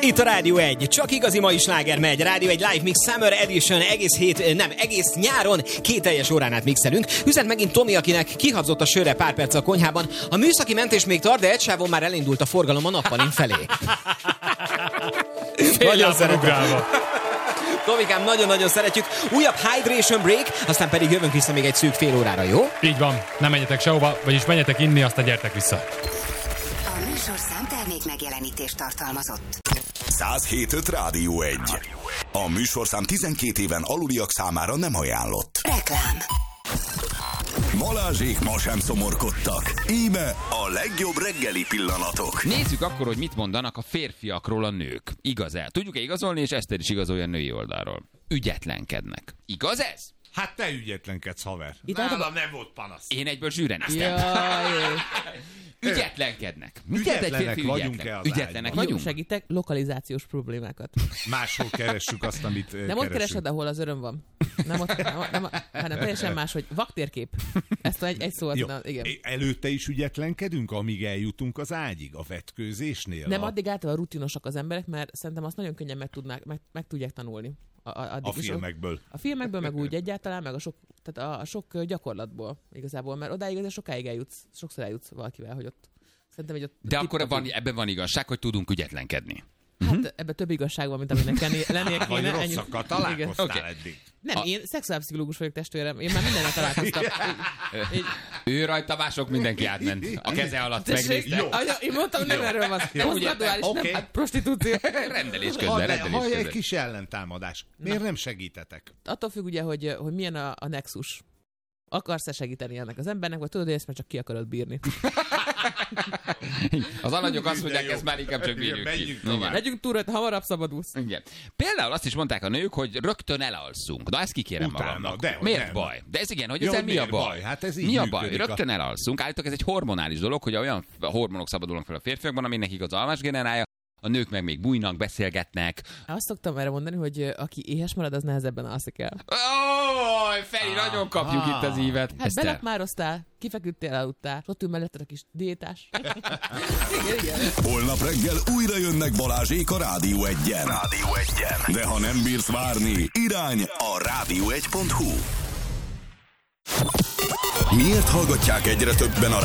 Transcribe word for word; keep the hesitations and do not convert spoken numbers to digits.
Itt a Rádió egy, csak igazi mai sláger megy. Rádió egy Live Mix Summer Edition, egész hét, nem, egész nyáron két teljes órán át mixelünk. Üzent megint Tomi, akinek kihabzott a sörre pár perc a konyhában. A műszaki mentés még tart, de egy sávon már elindult a forgalom a nappalin felé. Nagyon szeretjük. Tomikám, nagyon-nagyon szeretjük. Újabb hydration break, aztán pedig jövünk vissza még egy szűk fél órára, jó? Így van, nem menjetek sehova, vagyis menjetek inni, aztán gyertek vissza. A műsorszám termék megjelenítést tartalmazott. száz hét pont öt Rádió egy. A műsorszám tizenkét éven aluliak számára nem ajánlott. Reklám. Balázsék ma sem szomorkodtak. Íme a legjobb reggeli pillanatok. Nézzük akkor, hogy mit mondanak a férfiakról a nők. Igaz-e? Tudjuk-e igazolni, és Eszter is igazolja a női oldalról. Ügyetlenkednek. Igaz ez? Hát te ügyetlenkedsz, haver. Itt Nálam nem volt panasz. Én egyből zsűreneztem. Ügyetlenkednek. Mit jelent egy férfi ügyetlen? Ügyetlenek vagyunk? Segítek, lokalizációs problémákat. Máshol keressük azt, amit Nem keresünk. ott keresed, ahol az öröm van. Nem ott, nem, nem, hanem teljesen más, hogy vaktérkép. Ezt egy, egy szót, na, igen. Előtte is ügyetlenkedünk, amíg eljutunk az ágyig, a vetkőzésnél. Nem, a... addig általában rutinosak az emberek, mert szerintem azt nagyon könnyen meg, tudnák, meg, meg tudják tanulni. A, a, a filmekből. A filmekből, meg úgy egyáltalán, meg a sok, tehát a, a sok gyakorlatból igazából, mert odáig azért sokáig eljutsz, sokszor eljutsz valakivel, hogy ott szerintem, hogy ott... De akkor van, ebben van igazság, hogy tudunk ügyetlenkedni. Hát uh-huh. ebben több igazság van, mint aminek lennie kéne. Vagy rosszakkal találkoztál okay. eddig. Nem, a... én szexuálpszichológus vagyok, testvérem. Én már mindennel találkoztam. Így, így... Ő rajta mások, mindenki átment. A keze alatt megnézte. Jó. Anya, én mondtam, nem erről van. Nem graduális, okay. nem, hát prostitúció. Rendelés közben, ha, rendelés ha közben. egy kis ellentámadás. Miért Na. nem segítetek? Attól függ ugye, hogy, hogy milyen a, a nexus. Akarsz-e segíteni ennek az embernek, vagy tudod, hogy ezt már csak ki akarod bírni? Az alanyok azt mondják, ezt már inkább csak bírjuk ki. Megyünk túl, hamarabb szabadulsz. Igen. Például azt is mondták a nők, hogy rögtön elalszunk. Na ezt kikérem Utána, magamnak. de, miért nem. baj? De ez igen, hogy Jó, ezzel mi a baj? baj? Hát ez így mi a baj? működik. Rögtön elalszunk. Állítok, ez egy hormonális dolog, hogy olyan hormonok szabadulnak fel a férfiakban, aminek igaz almás generálja. A nők meg még bújnak, beszélgetnek. Azt szoktam erre mondani, hogy aki éhes marad, az nehezebben alszik el. Ó, Feri, ah, nagyon kapjuk ah, itt az ívet. Hát belakmároztál, kifeküdtél, aludtál, ott ül melletted a kis diétás. Igen, igen. Holnap reggel újra jönnek Balázsék a Rádió egyen. Rádió egyen. De ha nem bírsz várni, irány a rádió egy pont hu. Miért hallgatják egyre többen a